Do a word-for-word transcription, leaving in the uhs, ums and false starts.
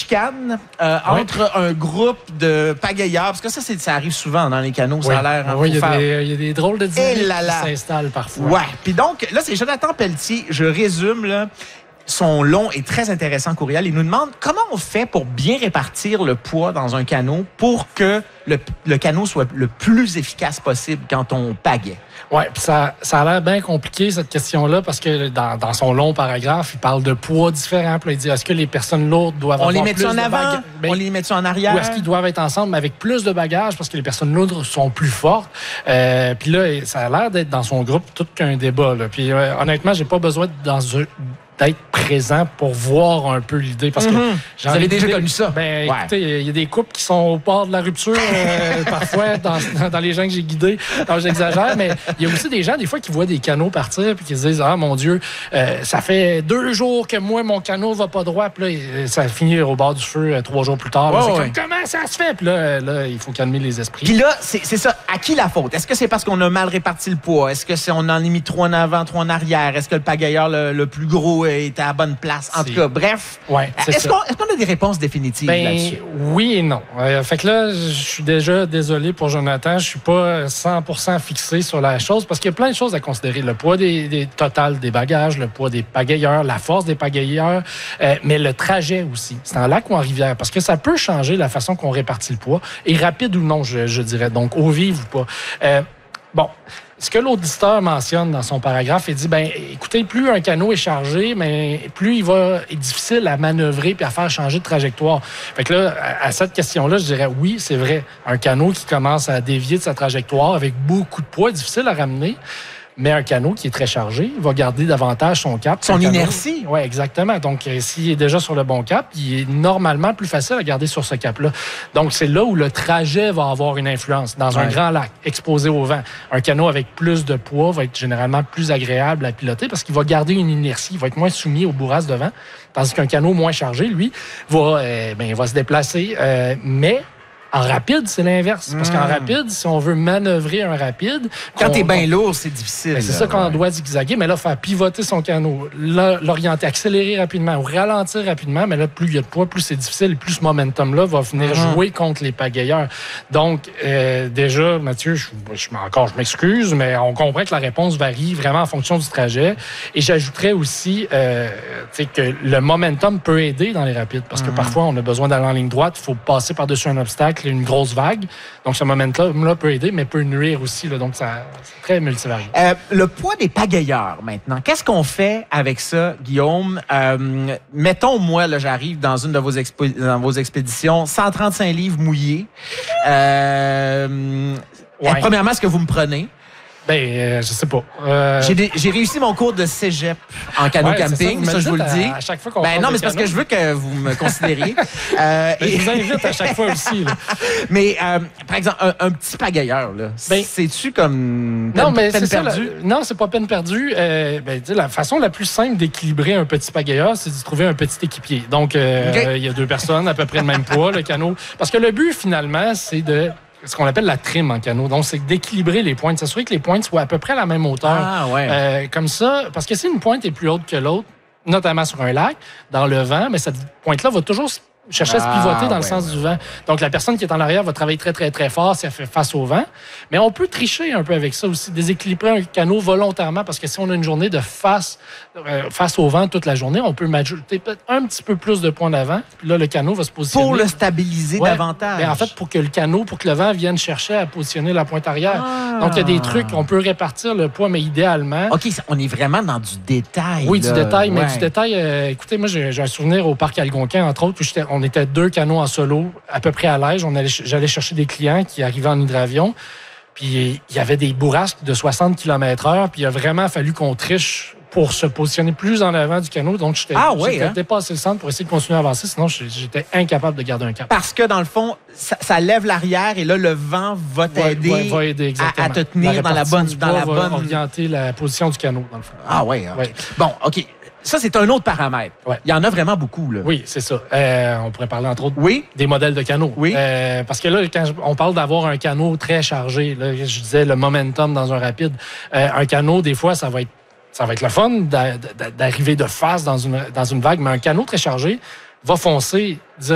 chicane euh, ouais. entre un groupe de pagayeurs, parce que ça, c'est, ça arrive souvent dans les canaux, ça oui. a l'air... Hein, oui, il y, faire... y a des drôles de dynamiques qui s'installent parfois. Ouais, puis donc, là, c'est Jonathan Pelletier, je résume, là, son long et très intéressant courriel. Il nous demande comment on fait pour bien répartir le poids dans un canot pour que le, le canot soit le plus efficace possible quand on pagaie. Oui, puis ça, ça a l'air bien compliqué, cette question-là, parce que dans, dans son long paragraphe, il parle de poids différents. Puis il dit, est-ce que les personnes lourdes doivent on avoir les plus de bagages? On les met en avant? Ben, on les met en arrière? Ou est-ce qu'ils doivent être ensemble, mais avec plus de bagages, parce que les personnes lourdes sont plus fortes? Euh, puis là, ça a l'air d'être dans son groupe tout qu'un débat. Là. Puis euh, honnêtement, j'ai pas besoin d'être dans un... d'être présent pour voir un peu l'idée. Parce que mm-hmm. Vous avez déjà connu ça? Ben, ouais. Écoutez, il y a des couples qui sont au bord de la rupture, euh, parfois, dans, dans les gens que j'ai guidés. Alors, j'exagère, mais il y a aussi des gens, des fois, qui voient des canots partir puis qui se disent, ah, mon Dieu, euh, ça fait deux jours que moi, mon canot va pas droit. Puis là, ça finit au bord du feu euh, trois jours plus tard. Là, oh, c'est ouais. comme, comment ça se fait? Puis là, là, il faut calmer les esprits. Puis là, c'est, c'est ça. À qui la faute? Est-ce que c'est parce qu'on a mal réparti le poids? Est-ce que c'est on en a mis trois en avant, trois en arrière? Est-ce que le pagayeur le, le plus gros est à la bonne place? En c'est... tout cas, bref. Ouais, est-ce, qu'on, est-ce qu'on a des réponses définitives ben, là-dessus? Oui et non. Euh, fait que là, je suis déjà désolé pour Jonathan. Je suis pas cent pour cent fixé sur la chose parce qu'il y a plein de choses à considérer. Le poids des, des total des bagages, le poids des pagayeurs, la force des pagayeurs, euh, mais le trajet aussi. C'est en lac ou en rivière parce que ça peut changer la façon qu'on répartit le poids. Et rapide ou non, je, je dirais. Donc, eau vive ou pas. Euh, bon. Ce que l'auditeur mentionne dans son paragraphe, il dit, ben, écoutez, plus un canot est chargé, mais plus il va est difficile à manœuvrer puis à faire changer de trajectoire. Fait que là, à, à cette question-là, je dirais, oui, c'est vrai. Un canot qui commence à dévier de sa trajectoire avec beaucoup de poids, difficile à ramener. Mais un canot qui est très chargé, il va garder davantage son cap. Son inertie. Oui, exactement. Donc, euh, s'il est déjà sur le bon cap, il est normalement plus facile à garder sur ce cap-là. Donc, c'est là où le trajet va avoir une influence. Dans ouais. un grand lac, exposé au vent, un canot avec plus de poids va être généralement plus agréable à piloter parce qu'il va garder une inertie. Il va être moins soumis aux bourrasques de vent. Tandis qu'un canot moins chargé, lui, va, euh, ben, va se déplacer. Euh, mais... En rapide, c'est l'inverse. Parce qu'en rapide, si on veut manœuvrer un rapide... Quand t'es bien lourd, c'est difficile. Ben c'est là, ça qu'on ouais. doit zigzaguer. Mais là, faire pivoter son canot, l'orienter, accélérer rapidement ou ralentir rapidement. Mais là, plus il y a de poids, plus c'est difficile. Et plus ce momentum-là va venir mm-hmm. jouer contre les pagayeurs. Donc, euh, déjà, Mathieu, je, je, encore, je m'excuse, mais on comprend que la réponse varie vraiment en fonction du trajet. Et j'ajouterais aussi euh, que le momentum peut aider dans les rapides. Parce que mm-hmm. parfois, on a besoin d'aller en ligne droite. Il faut passer par-dessus un obstacle, une grosse vague. Donc, ce momentum-là peut aider, mais peut nuire aussi. Là. Donc, ça, c'est très multivarié. Euh, le poids des pagayeurs, maintenant. Qu'est-ce qu'on fait avec ça, Guillaume? Euh, mettons, moi, là, j'arrive dans une de vos, expo- dans vos expéditions, cent trente-cinq livres mouillés. Euh, ouais. Premièrement, est-ce que vous me prenez? Ben, euh, je sais pas. Euh... J'ai, des, j'ai réussi mon cours de cégep en canot ouais, camping, ça, ça je vous le dis. À, à chaque fois qu'on ben non, mais c'est parce que je veux que vous me considériez. euh, ben, et... Je vous invite à chaque fois aussi. Là. Mais, euh, par exemple, un, un petit pagayeur, là, ben, c'est-tu comme peine, non, mais peine c'est perdue? Ça, la... Non, c'est pas peine perdue. Euh, ben, la façon la plus simple d'équilibrer un petit pagayeur, c'est de trouver un petit équipier. Donc, euh, il okay. y a deux personnes à peu près le même poids, le canot. Parce que le but, finalement, c'est de... ce qu'on appelle la trim en canot. Donc, c'est d'équilibrer les pointes, s'assurer que les pointes soient à peu près à la même hauteur. Ah, ouais. Euh, comme ça, parce que si une pointe est plus haute que l'autre, notamment sur un lac, dans le vent, mais cette pointe-là va toujours chercher ah, à se pivoter dans ouais, le sens ouais. du vent. Donc, la personne qui est en arrière va travailler très, très, très fort si elle fait face au vent. Mais on peut tricher un peu avec ça aussi, déséquilibrer un canot volontairement, parce que si on a une journée de face, euh, face au vent toute la journée, on peut ajouter peut-être un petit peu plus de points d'avant. Puis là, le canot va se positionner. Pour le stabiliser ouais. davantage. Ben, en fait, pour que le canot, pour que le vent vienne chercher à positionner la pointe arrière. Ah. Donc, il y a des trucs, on peut répartir le poids, mais idéalement... OK, on est vraiment dans du détail. Oui, là. du détail, ouais. mais du détail... Euh, écoutez, moi, j'ai, j'ai un souvenir au parc Algonquin, entre autres, où on était deux canots en solo, à peu près à l'âge. On allait, j'allais chercher des clients qui arrivaient en hydravion. Puis il y avait des bourrasques de soixante kilomètres heure. Puis il a vraiment fallu qu'on triche pour se positionner plus en avant du canot. Donc, j'étais, ah, oui, j'étais hein? dépassé le centre pour essayer de continuer à avancer. Sinon, j'étais incapable de garder un cap. Parce que, dans le fond, ça, ça lève l'arrière et là, le vent va t'aider, ouais, ouais, va aider à, à te tenir la dans la bonne... Dans la va bonne... orienter la position du canot, dans le fond. Ah oui, okay. ouais. Bon, OK. Ça, c'est un autre paramètre. Ouais. Il y en a vraiment beaucoup, là. Oui, c'est ça. Euh, on pourrait parler, entre autres, oui? des modèles de canaux. Oui. Euh, parce que là, quand on parle d'avoir un canot très chargé, là, je disais le momentum dans un rapide. Euh, un canot, des fois, ça va être ça va être le fun d'arriver de face dans une, dans une vague, mais un canot très chargé va foncer